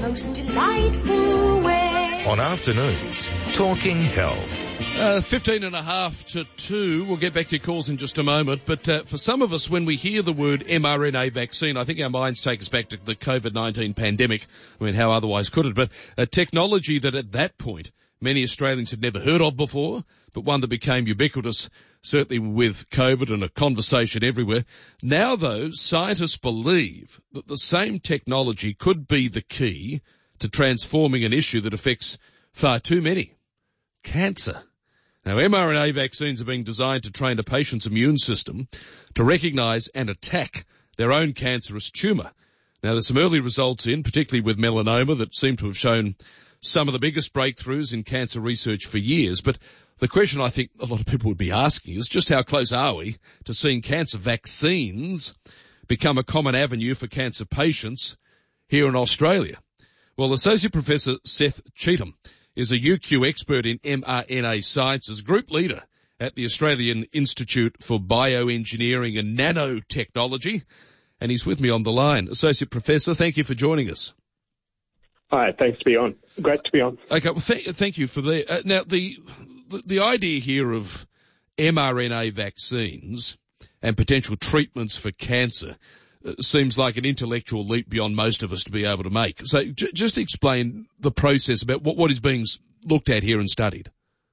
most delightful way. On Afternoons, Talking Health. 15 to 2. We'll get back to your calls in just a moment. But for some of us, when we hear the word mRNA vaccine, I think our minds take us back to the COVID-19 pandemic. I mean, how otherwise could it? But a technology that at that point many Australians had never heard of before, but one that became ubiquitous, certainly with COVID and a conversation everywhere. Now, though, scientists believe that the same technology could be the key to transforming an issue that affects far too many: cancer. Now, mRNA vaccines are being designed to train a patient's immune system to recognise and attack their own cancerous tumour. Now, there's some early results particularly with melanoma, that seem to have shown some of the biggest breakthroughs in cancer research for years. But the question I think a lot of people would be asking is just how close are we to seeing cancer vaccines become a common avenue for cancer patients here in Australia? Well, Associate Professor Seth Cheetham is a UQ expert in mRNA sciences, group leader at the Australian Institute for Bioengineering and Nanotechnology, and he's with me on the line. Associate Professor, thank you for joining us. Hi, thanks to be on. Great to be on. Okay, well, thank you for that. Now, the idea here of mRNA vaccines and potential treatments for cancer seems like an intellectual leap beyond most of us to be able to make. So just explain the process about what is being looked at here and studied.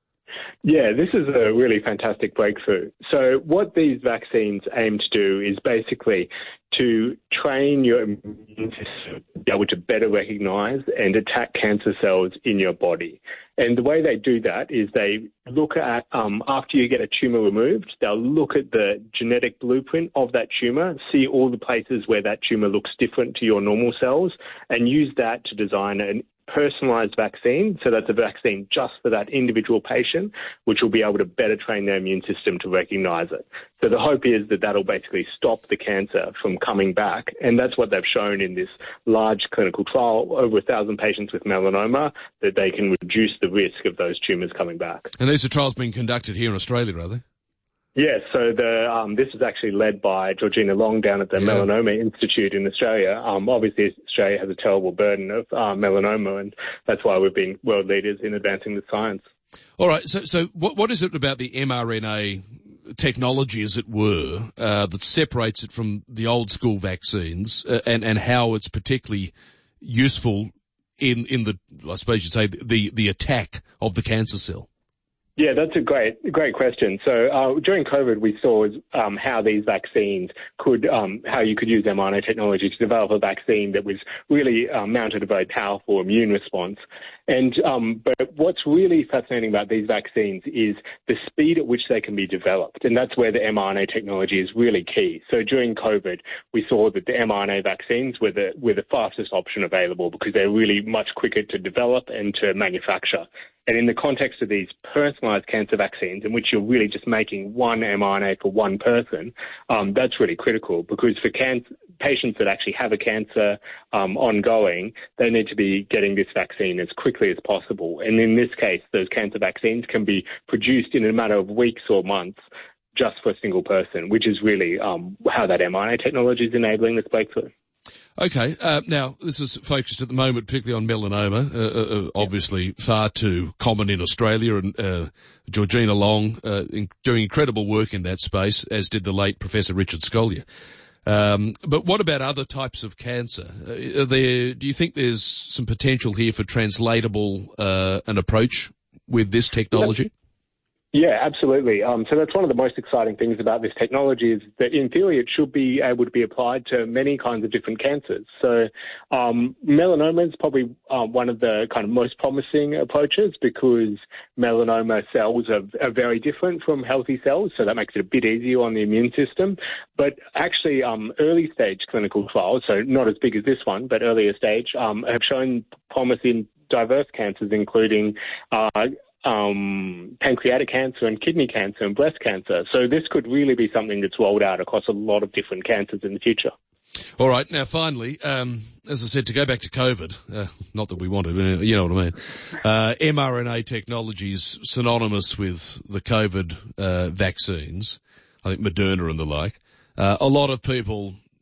Yeah, this is a really fantastic breakthrough. So what these vaccines aim to do is basically to train your immune system to be able to better recognize and attack cancer cells in your body. And the way they do that is they look at, after you get a tumor removed, they'll look at the genetic blueprint of that tumor, see all the places where that tumor looks different to your normal cells, and use that to design an personalized vaccine. So that's a vaccine just for that individual patient, which will be able to better train their immune system to recognize it. So the hope is that that'll basically stop the cancer from coming back. And that's what they've shown in this large clinical trial, over 1,000 patients with melanoma, that they can reduce the risk of those tumors coming back. And these are trials being conducted here in Australia, are they? Yes, so this is actually led by Georgina Long down at the Melanoma Institute in Australia. Obviously, Australia has a terrible burden of melanoma, and that's why we've been world leaders in advancing the science. All right, so what is it about the mRNA technology, as it were, that separates it from the old school vaccines, and how it's particularly useful in the, I suppose you'd say, the attack of the cancer cell? Yeah, that's a great question. So during COVID, we saw how these vaccines could, how you could use mRNA technology to develop a vaccine that was really mounted a very powerful immune response. And but what's really fascinating about these vaccines is the speed at which they can be developed, and that's where the mRNA technology is really key. So during COVID, we saw that the mRNA vaccines were the fastest option available because they're really much quicker to develop and to manufacture. And in the context of these personalized cancer vaccines, in which you're really just making one mRNA for one person, that's really critical, because for patients that actually have a cancer ongoing, they need to be getting this vaccine as quickly as possible. And in this case, those cancer vaccines can be produced in a matter of weeks or months just for a single person, which is really how that mRNA technology is enabling this breakthrough. Okay, now this is focused at the moment particularly on melanoma, obviously far too common in Australia, and Georgina Long doing incredible work in that space, as did the late Professor Richard Scolyer. But what about other types of cancer? Do you think there's some potential here for translatable an approach with this technology? Yeah, absolutely. So that's one of the most exciting things about this technology, is that in theory it should be able to be applied to many kinds of different cancers. So melanoma is probably one of the kind of most promising approaches, because melanoma cells are very different from healthy cells, so that makes it a bit easier on the immune system. But actually early stage clinical trials, so not as big as this one, but earlier stage, have shown promise in diverse cancers, including pancreatic cancer and kidney cancer and breast cancer. So this could really be something that's rolled out across a lot of different cancers in the future. All right. Now, finally, as I said, to go back to COVID, not that we want to, you know what I mean. mRNA technology is synonymous with the COVID vaccines, I think Moderna and the like. A lot of people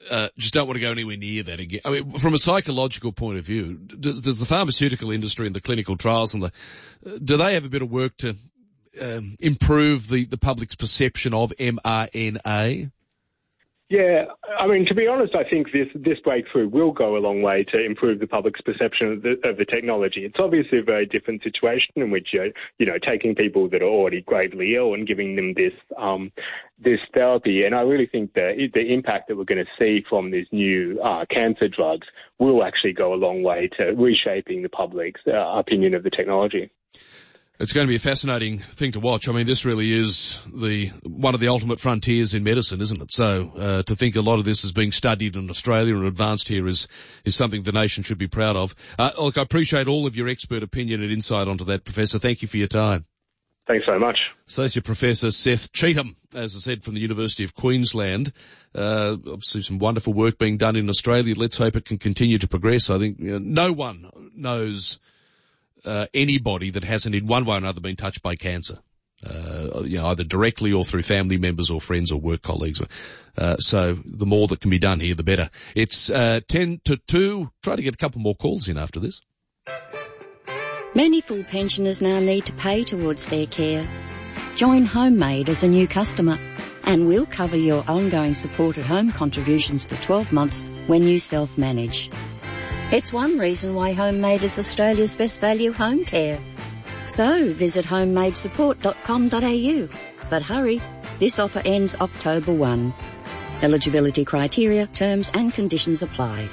just don't want to go anywhere near that again. I mean, from a psychological point of view, does the pharmaceutical industry and the clinical trials and do they have a bit of work to improve the public's perception of mRNA? Yeah, I mean, to be honest, I think this breakthrough will go a long way to improve the public's perception of the technology. It's obviously a very different situation in which you're taking people that are already gravely ill and giving them this therapy. And I really think that the impact that we're going to see from these new cancer drugs will actually go a long way to reshaping the public's opinion of the technology. It's going to be a fascinating thing to watch. I mean, this really is one of the ultimate frontiers in medicine, isn't it? So to think a lot of this is being studied in Australia and advanced here is something the nation should be proud of. Look, I appreciate all of your expert opinion and insight onto that, Professor. Thank you for your time. Thanks very much. Associate Professor Seth Cheetham, as I said, from the University of Queensland. Obviously some wonderful work being done in Australia. Let's hope it can continue to progress. I think no one knows anybody that hasn't in one way or another been touched by cancer, either directly or through family members or friends or work colleagues. So the more that can be done here, the better. It's 10 to 2. Try to get a couple more calls in after this. Many full pensioners now need to pay towards their care. Join Homemade as a new customer and we'll cover your ongoing support at home contributions for 12 months when you self-manage. It's one reason why Homemade is Australia's best value home care. So visit homemadesupport.com.au. But hurry, this offer ends October 1. Eligibility criteria, terms and conditions apply.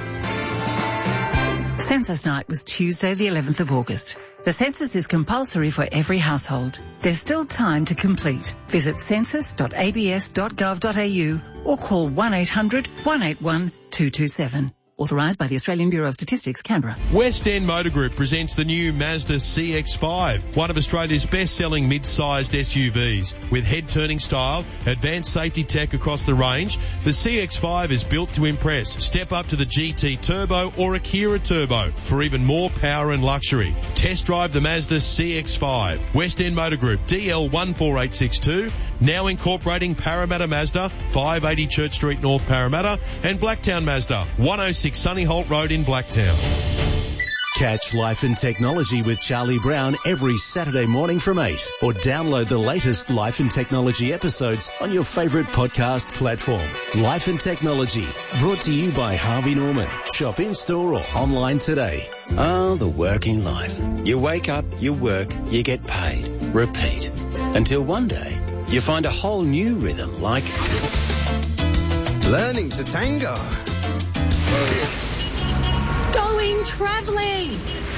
Census night was Tuesday the 11th of August. The census is compulsory for every household. There's still time to complete. Visit census.abs.gov.au or call 1-800 181 227. Authorised by the Australian Bureau of Statistics, Canberra. West End Motor Group presents the new Mazda CX-5, one of Australia's best-selling mid-sized SUVs. With head-turning style, advanced safety tech across the range, the CX-5 is built to impress. Step up to the GT Turbo or Akira Turbo for even more power and luxury. Test drive the Mazda CX-5. West End Motor Group, DL 14862, now incorporating Parramatta Mazda, 580 Church Street North, Parramatta, and Blacktown Mazda, 106 Sunny Holt Road in Blacktown. Catch Life and Technology with Charlie Brown every Saturday morning from 8 or download the latest Life and Technology episodes on your favourite podcast platform. Life and Technology, brought to you by Harvey Norman. Shop in-store or online today. Oh, the working life. You wake up, you work, you get paid. Repeat. Until one day, you find a whole new rhythm like learning to tango. Going travelling.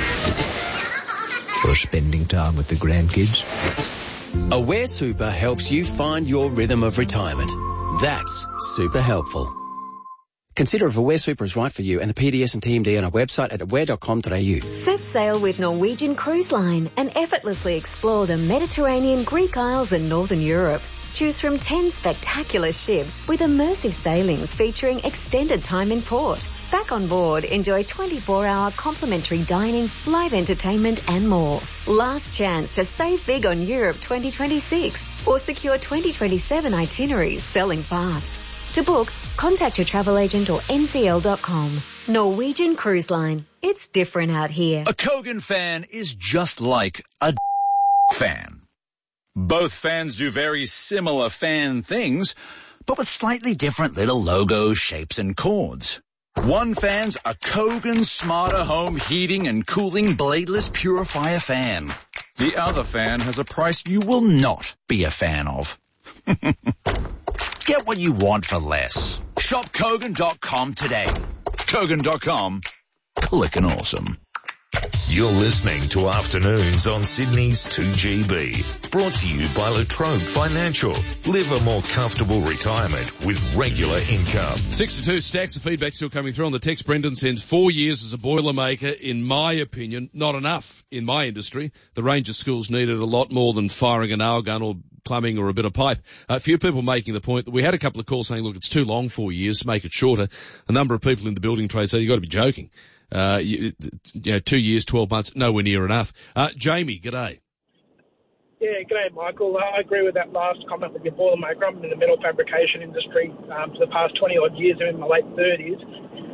Or spending time with the grandkids. Aware Super helps you find your rhythm of retirement. That's super helpful. Consider if Aware Super is right for you and the PDS and TMD on our website at aware.com.au. Set sail with Norwegian Cruise Line and effortlessly explore the Mediterranean, Greek Isles and Northern Europe. Choose from 10 spectacular ships with immersive sailings featuring extended time in port. Back on board, enjoy 24-hour complimentary dining, live entertainment and more. Last chance to save big on Europe 2026 or secure 2027 itineraries selling fast. To book, contact your travel agent or ncl.com. Norwegian Cruise Line. It's different out here. A Kogan fan is just like a fan. Both fans do very similar fan things, but with slightly different little logos, shapes, and cords. One fan's a Kogan Smarter Home Heating and Cooling Bladeless Purifier fan. The other fan has a price you will not be a fan of. Get what you want for less. Shop Kogan.com today. Kogan.com. Clickin' awesome. You're listening to Afternoons on Sydney's 2GB. Brought to you by La Trobe Financial. Live a more comfortable retirement with regular income. 6 to 2, stacks of feedback still coming through on the text. Brendan sends 4 years as a boilermaker. In my opinion, not enough in my industry. The range of skills needed a lot more than firing a nail gun or plumbing or a bit of pipe. A few people making the point that we had a couple of calls saying, look, it's too long, 4 years, make it shorter. A number of people in the building trade say, you've got to be joking. 2 years, 12 months, nowhere near enough. Jamie, g'day. Yeah, g'day, Michael. I agree with that last comment with your Boilermaker. I'm in the metal fabrication industry for the past 20-odd years. I'm in my late 30s.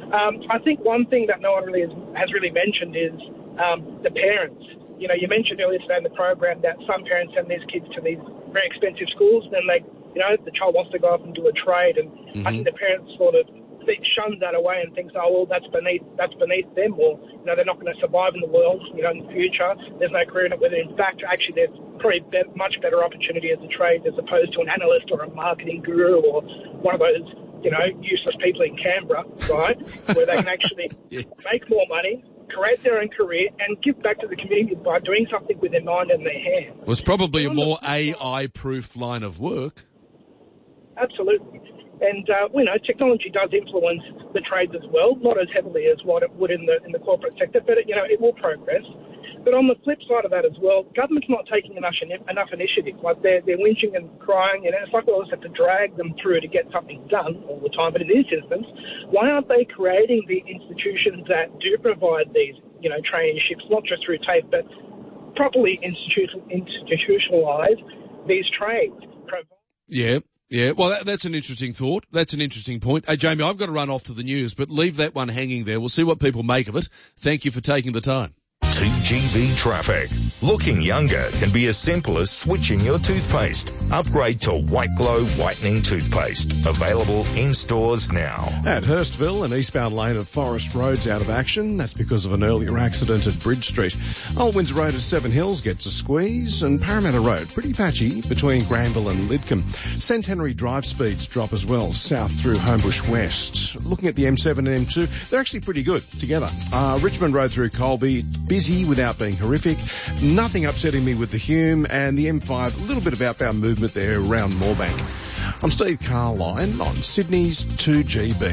I think one thing that no one really has really mentioned is the parents. You know, you mentioned earlier today in the program that some parents send these kids to these very expensive schools, and then the child wants to go off and do a trade, and I think the parents sort of shuns that away and thinks, oh, well, that's beneath them, or, they're not going to survive in the world, in the future. There's no career in it. Whether in fact, actually, there's probably much better opportunity as a trade as opposed to an analyst or a marketing guru or one of those, useless people in Canberra, right, where they can actually make more money, create their own career, and give back to the community by doing something with their mind and their hand. Well, it's probably a more AI-proof line of work. Absolutely. And, technology does influence the trades as well, not as heavily as what it would in the corporate sector, but, it will progress. But on the flip side of that as well, government's not taking enough initiative. Like, they're whinging and crying, it's like we always have to drag them through to get something done all the time. But in this instance, why aren't they creating the institutions that do provide these, traineeships, not just through TAFE, but properly institutionalise these trades? Yeah. Yeah, well, that's an interesting thought. That's an interesting point. Hey, Jamie, I've got to run off to the news, but leave that one hanging there. We'll see what people make of it. Thank you for taking the time. 2GB traffic. Looking younger can be as simple as switching your toothpaste. Upgrade to White Glow Whitening Toothpaste. Available in stores now. At Hurstville, an eastbound lane of Forest Road's out of action. That's because of an earlier accident at Bridge Street. Old Windsor Road at Seven Hills gets a squeeze, and Parramatta Road pretty patchy between Granville and Lidcombe. Centenary Drive speeds drop as well, south through Homebush West. Looking at the M7 and M2, they're actually pretty good together. Richmond Road through Colby, busy without being horrific. Nothing upsetting me with the Hume, and the M5, a little bit of outbound movement there around Moorebank. I'm Steve Carline on Sydney's 2GB.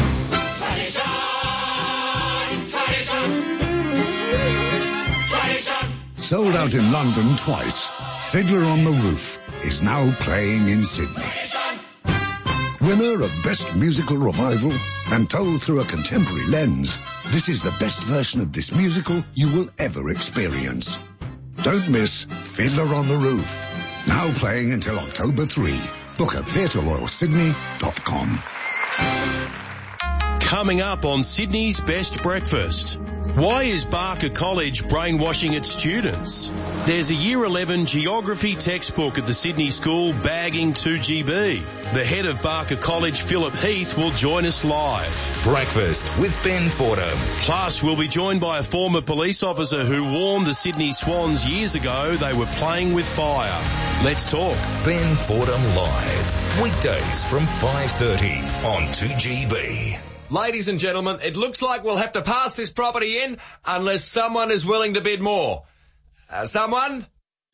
Tradition. Sold out in London twice, Fiddler on the Roof is now playing in Sydney. Winner of Best Musical Revival and told through a contemporary lens, this is the best version of this musical you will ever experience. Don't miss Fiddler on the Roof. Now playing until October 3. Book at theatreroyalsydney.com. Coming up on Sydney's Best Breakfast. Why is Barker College brainwashing its students? There's a Year 11 geography textbook at the Sydney School bagging 2GB. The head of Barker College, Philip Heath, will join us live. Breakfast with Ben Fordham. Plus, we'll be joined by a former police officer who warned the Sydney Swans years ago they were playing with fire. Let's talk. Ben Fordham Live. Weekdays from 5:30 on 2GB. Ladies and gentlemen, it looks like we'll have to pass this property in unless someone is willing to bid more. Someone?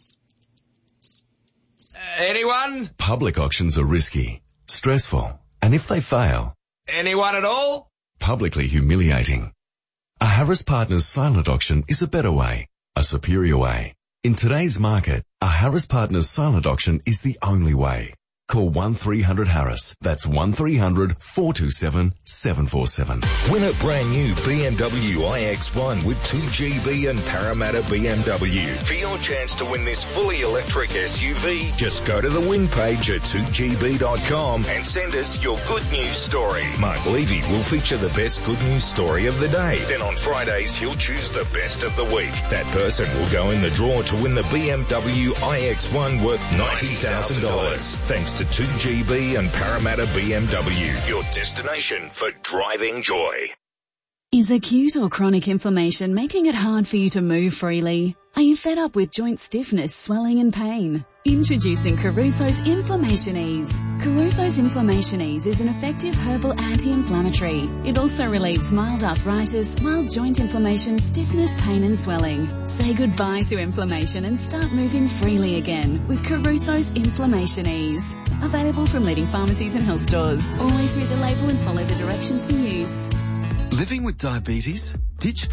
Anyone? Public auctions are risky, stressful, and if they fail... Anyone at all? Publicly humiliating. A Harris Partners silent auction is a better way, a superior way. In today's market, a Harris Partners silent auction is the only way. Call 1300-HARRIS. That's 1300-427-747. Win a brand new BMW iX1 with 2GB and Parramatta BMW. For your chance to win this fully electric SUV, just go to the win page at 2gb.com and send us your good news story. Mark Levy will feature the best good news story of the day. Then on Fridays, he'll choose the best of the week. That person will go in the draw to win the BMW iX1 worth $90,000. Thanks to 2GB and Parramatta BMW, your destination for driving joy. Is acute or chronic inflammation making it hard for you to move freely? Are you fed up with joint stiffness, swelling and pain? Introducing Caruso's Inflammation Ease. Caruso's Inflammation Ease is an effective herbal anti-inflammatory. It also relieves mild arthritis, mild joint inflammation, stiffness, pain and swelling. Say goodbye to inflammation and start moving freely again with Caruso's Inflammation Ease. Available from leading pharmacies and health stores. Always read the label and follow the directions for use. Living with diabetes? Ditch